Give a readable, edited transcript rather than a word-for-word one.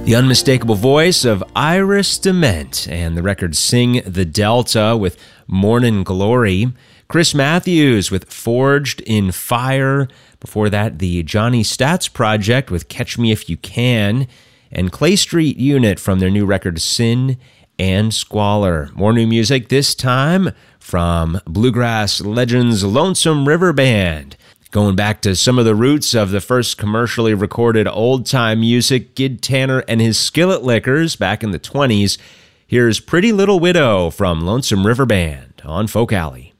The unmistakable voice of Iris DeMent and the record Sing the Delta with Mornin' Glory. Chris Matthews with Forged in Fire. Before that, the Johnny Stats Project with Catch Me If You Can. And Clay Street Unit from their new record Sin and Squalor. More new music, this time from bluegrass legends Lonesome River Band. Going back to some of the roots of the first commercially recorded old-time music, Gid Tanner and his Skillet Lickers back in the 20s. Here's Pretty Little Widow from Lonesome River Band on Folk Alley.